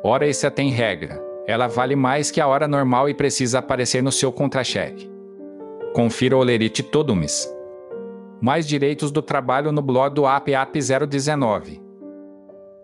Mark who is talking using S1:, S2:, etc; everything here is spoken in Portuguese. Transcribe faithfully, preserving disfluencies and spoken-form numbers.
S1: Hora extra tem regra. Ela vale mais que a hora normal e precisa aparecer no seu contra-cheque. Confira o Olerite todo mês. Mais direitos do trabalho no blog do A P A P zero dezenove.